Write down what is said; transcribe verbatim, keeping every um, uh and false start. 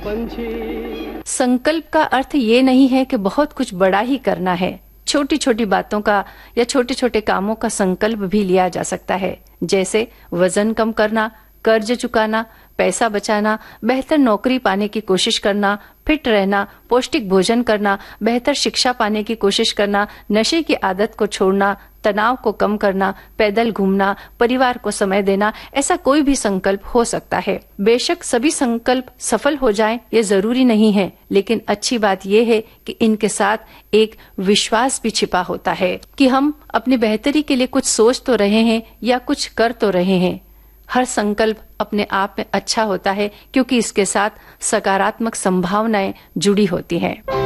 संकल्प का अर्थ ये नहीं है कि बहुत कुछ बड़ा ही करना है। छोटी छोटी बातों का या छोटे छोटे कामों का संकल्प भी लिया जा सकता है, जैसे वजन कम करना, कर्ज चुकाना, पैसा बचाना, बेहतर नौकरी पाने की कोशिश करना, फिट रहना, पौष्टिक भोजन करना, बेहतर शिक्षा पाने की कोशिश करना, नशे की आदत को छोड़ना, तनाव को कम करना, पैदल घूमना, परिवार को समय देना। ऐसा कोई भी संकल्प हो सकता है। बेशक सभी संकल्प सफल हो जाएं, ये जरूरी नहीं है, लेकिन अच्छी बात यह है कि इनके साथ एक विश्वास भी छिपा होता है कि हम अपनी बेहतरी के लिए कुछ सोच तो रहे हैं या कुछ कर तो रहे हैं। हर संकल्प अपने आप में अच्छा होता है, क्योंकि इसके साथ सकारात्मक संभावनाएं जुड़ी होती हैं।